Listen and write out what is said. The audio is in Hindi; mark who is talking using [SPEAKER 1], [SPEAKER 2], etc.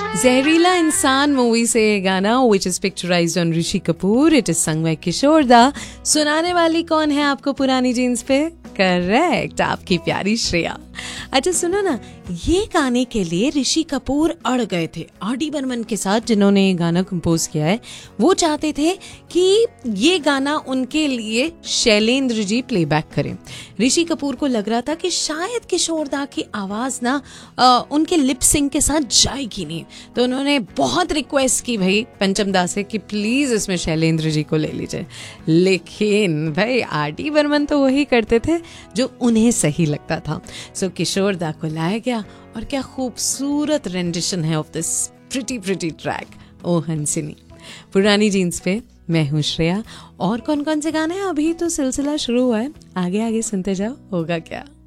[SPEAKER 1] जहरीला इंसान मूवी से ये गाना which is picturised on Rishi Kapoor. It is sung by किशोर दा. सुनाने वाली कौन है आपको पुरानी जीन्स पे? करेक्ट, आपकी प्यारी श्रेया. अच्छा सुनो ना, ये गाने के लिए ऋषि कपूर अड़ गए थे आर.डी. बर्मन के साथ, जिन्होंने ये गाना कंपोज किया है. वो चाहते थे कि ये गाना उनके लिए शैलेंद्र जी प्लेबैक करें. ऋषि कपूर को लग रहा था कि शायद किशोर दा की आवाज ना उनके लिप सिंक के साथ जाएगी नहीं, तो उन्होंने बहुत रिक्वेस्ट की भाई पंचम दा से कि प्लीज इसमें शैलेंद्र जी को ले लीजिए. लेकिन भाई आर.डी. बर्मन तो वही करते थे जो उन्हें सही लगता था. सो किशोर दा को लाया गया और क्या खूबसूरत रेंडिशन है ऑफ दिस प्रिटी ट्रैक ओ हंसिनी. पुरानी जीन्स पे मैं हूँ श्रेया. और कौन कौन से गाने हैं? अभी तो सिलसिला शुरू हुआ है, आगे आगे सुनते जाओ, होगा क्या.